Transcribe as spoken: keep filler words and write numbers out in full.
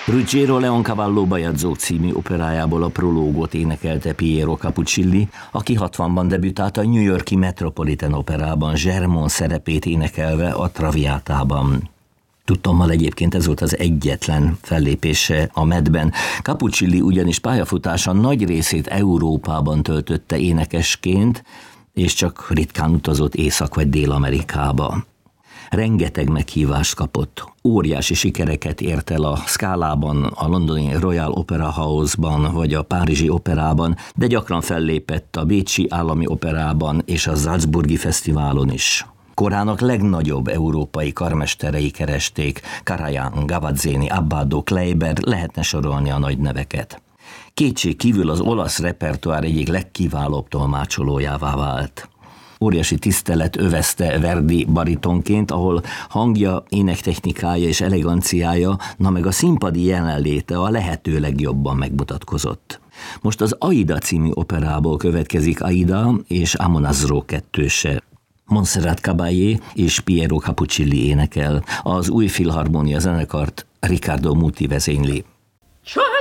Ruggiero Leoncavallo bajadzó című operájából a prológot énekelte Piero Capuccilli, aki hatvanban debütált a New York-i Metropolitan Operában Germont szerepét énekelve a Traviátában. Tudtommal egyébként ez volt az egyetlen fellépése a Metben. Capuccilli ugyanis pályafutása nagy részét Európában töltötte énekesként, és csak ritkán utazott Észak- vagy Dél-Amerikába. Rengeteg meghívást kapott, óriási sikereket ért el a Scalában, a londoni Royal Opera House-ban vagy a Párizsi Operában, de gyakran fellépett a Bécsi Állami Operában és a Salzburgi Fesztiválon is. Korának legnagyobb európai karmesterei keresték, Karajan, Gavazzeni, Abbado, Kleiber, lehetne sorolni a nagy neveket. Kétség kívül az olasz repertoár egyik legkiválóbb tolmácsolójává vált. Óriási tisztelet övezte Verdi baritonként, ahol hangja, énektechnikája és eleganciája, na meg a színpadi jelenléte a lehető legjobban megmutatkozott. Most az Aida című operából következik Aida és Amonasro kettőse. Montserrat Caballé és Piero Capuccilli énekel, az új filharmónia zenekart Riccardo Muti vezényli.